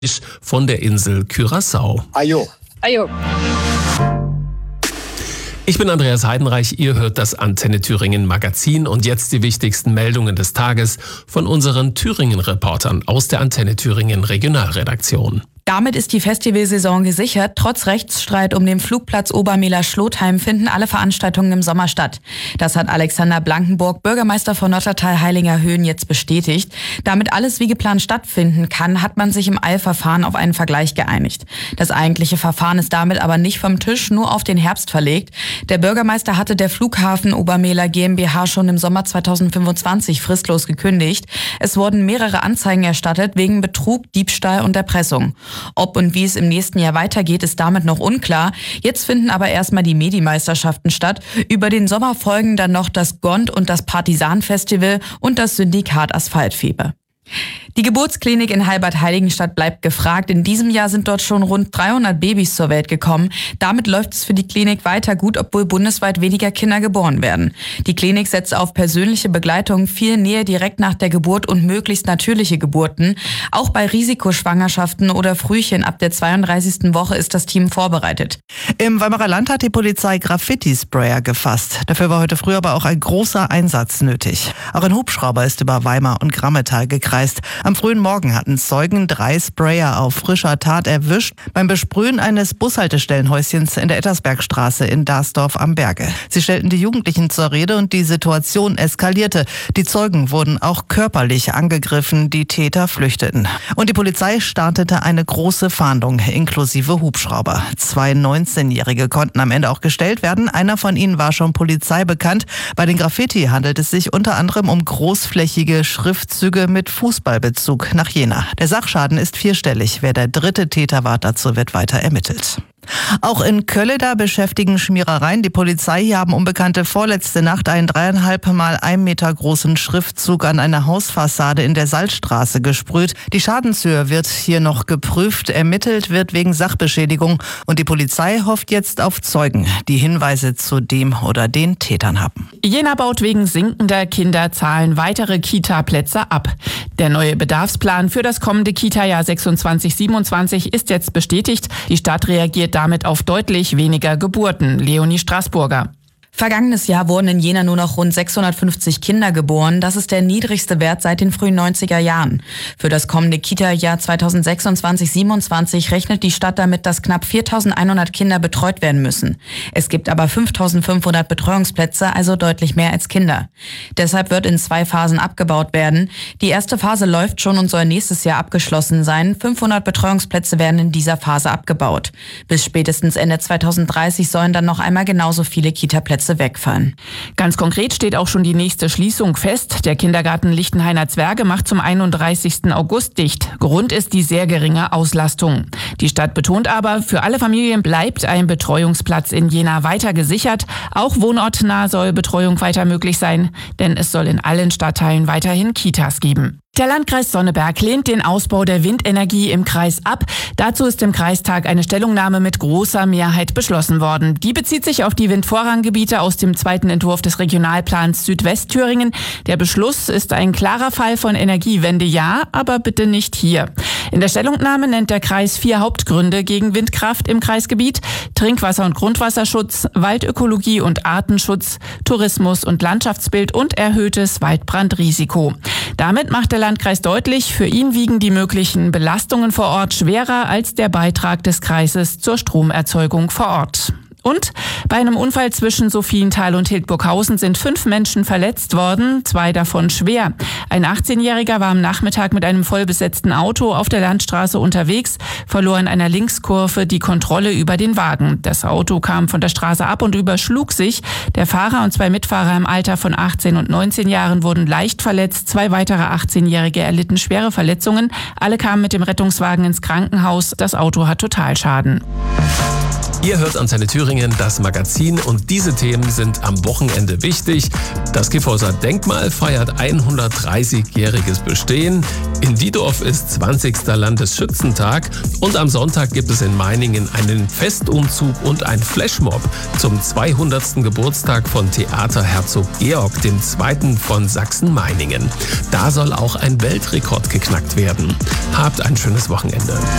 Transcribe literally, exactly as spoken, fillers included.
von der Insel Curaçao. Ajo. Ajo. Ich bin Andreas Heidenreich, ihr hört das Antenne Thüringen Magazin und jetzt die wichtigsten Meldungen des Tages von unseren Thüringen-Reportern aus der Antenne Thüringen Regionalredaktion. Damit ist die Festivalsaison gesichert. Trotz Rechtsstreit um den Flugplatz Obermehler-Schlotheim finden alle Veranstaltungen im Sommer statt. Das hat Alexander Blankenburg, Bürgermeister von Nottertal-Heilinger-Höhen, jetzt bestätigt. Damit alles wie geplant stattfinden kann, hat man sich im Eilverfahren auf einen Vergleich geeinigt. Das eigentliche Verfahren ist damit aber nicht vom Tisch, nur auf den Herbst verlegt. Der Bürgermeister hatte der Flughafen Obermehler GmbH schon im Sommer zweitausendfünfundzwanzig fristlos gekündigt. Es wurden mehrere Anzeigen erstattet wegen Betrug, Diebstahl und Erpressung. Ob und wie es im nächsten Jahr weitergeht, ist damit noch unklar. Jetzt finden aber erstmal die Medi-Meisterschaften statt. Über den Sommer folgen dann noch das Gond und das Partisan-Festival und das Syndikat Asphaltfieber. Die Geburtsklinik in Halbert-Heiligenstadt bleibt gefragt. In diesem Jahr sind dort schon rund dreihundert Babys zur Welt gekommen. Damit läuft es für die Klinik weiter gut, obwohl bundesweit weniger Kinder geboren werden. Die Klinik setzt auf persönliche Begleitung, viel Nähe direkt nach der Geburt und möglichst natürliche Geburten. Auch bei Risikoschwangerschaften oder Frühchen ab der zweiunddreißigsten Woche ist das Team vorbereitet. Im Weimarer Land hat die Polizei Graffiti-Sprayer gefasst. Dafür war heute früh aber auch ein großer Einsatz nötig. Auch ein Hubschrauber ist über Weimar und Grammetal gekreist. Am frühen Morgen hatten Zeugen drei Sprayer auf frischer Tat erwischt beim Besprühen eines Bushaltestellenhäuschens in der Ettersbergstraße in Darsdorf am Berge. Sie stellten die Jugendlichen zur Rede und die Situation eskalierte. Die Zeugen wurden auch körperlich angegriffen, die Täter flüchteten. Und die Polizei startete eine große Fahndung inklusive Hubschrauber. Zwei neunzehnjährige konnten am Ende auch gestellt werden. Einer von ihnen war schon Polizei bekannt. Bei den Graffiti handelt es sich unter anderem um großflächige Schriftzüge mit Fußballbezug nach Jena. Der Sachschaden ist vierstellig. Wer der dritte Täter war, dazu wird weiter ermittelt. Auch in Kölleda beschäftigen Schmierereien die Polizei. Hier haben Unbekannte vorletzte Nacht einen dreieinhalb mal ein Meter großen Schriftzug an einer Hausfassade in der Salzstraße gesprüht. Die Schadenshöhe wird hier noch geprüft. Ermittelt wird wegen Sachbeschädigung. Und die Polizei hofft jetzt auf Zeugen, die Hinweise zu dem oder den Tätern haben. Jena baut wegen sinkender Kinderzahlen weitere Kita-Plätze ab. Der neue Bedarfsplan für das kommende Kita-Jahr sechsundzwanzig siebenundzwanzig ist jetzt bestätigt. Die Stadt reagiert damit auf deutlich weniger Geburten. Leonie Straßburger. Vergangenes Jahr wurden in Jena nur noch rund sechshundertfünfzig Kinder geboren. Das ist der niedrigste Wert seit den frühen neunziger Jahren. Für das kommende Kita-Jahr zweitausendsechsundzwanzig siebenundzwanzig rechnet die Stadt damit, dass knapp viertausendeinhundert Kinder betreut werden müssen. Es gibt aber fünftausendfünfhundert Betreuungsplätze, also deutlich mehr als Kinder. Deshalb wird in zwei Phasen abgebaut werden. Die erste Phase läuft schon und soll nächstes Jahr abgeschlossen sein. fünfhundert Betreuungsplätze werden in dieser Phase abgebaut. Bis spätestens Ende zweitausenddreißig sollen dann noch einmal genauso viele Kita-Plätze wegfallen. Ganz konkret steht auch schon die nächste Schließung fest. Der Kindergarten Lichtenhainer Zwerge macht zum einunddreißigsten August dicht. Grund ist die sehr geringe Auslastung. Die Stadt betont aber, für alle Familien bleibt ein Betreuungsplatz in Jena weiter gesichert. Auch wohnortnah soll Betreuung weiter möglich sein, denn es soll in allen Stadtteilen weiterhin Kitas geben. Der Landkreis Sonneberg lehnt den Ausbau der Windenergie im Kreis ab. Dazu ist im Kreistag eine Stellungnahme mit großer Mehrheit beschlossen worden. Die bezieht sich auf die Windvorranggebiete aus dem zweiten Entwurf des Regionalplans Südwestthüringen. Der Beschluss ist ein klarer Fall von Energiewende, ja, aber bitte nicht hier. In der Stellungnahme nennt der Kreis vier Hauptgründe gegen Windkraft im Kreisgebiet: Trinkwasser- und Grundwasserschutz, Waldökologie und Artenschutz, Tourismus und Landschaftsbild und erhöhtes Waldbrandrisiko. Damit macht der Landkreis deutlich, für ihn wiegen die möglichen Belastungen vor Ort schwerer als der Beitrag des Kreises zur Stromerzeugung vor Ort. Und bei einem Unfall zwischen Sophienthal und Hildburghausen sind fünf Menschen verletzt worden, zwei davon schwer. Ein achtzehnjähriger war am Nachmittag mit einem vollbesetzten Auto auf der Landstraße unterwegs, verlor in einer Linkskurve die Kontrolle über den Wagen. Das Auto kam von der Straße ab und überschlug sich. Der Fahrer und zwei Mitfahrer im Alter von achtzehn und neunzehn Jahren wurden leicht verletzt. Zwei weitere achtzehnjährige erlitten schwere Verletzungen. Alle kamen mit dem Rettungswagen ins Krankenhaus. Das Auto hat Totalschaden. Ihr hört Antenne Thüringen. Thüringen, das Magazin, und diese Themen sind am Wochenende wichtig. Das Kyffhäuser Denkmal feiert hundertdreißigjähriges Bestehen. In Diedorf ist zwanzigster Landesschützentag und am Sonntag gibt es in Meiningen einen Festumzug und ein Flashmob zum zweihundertsten Geburtstag von Theater Herzog Georg dem Zweiten von Sachsen-Meiningen. Da soll auch ein Weltrekord geknackt werden. Habt ein schönes Wochenende.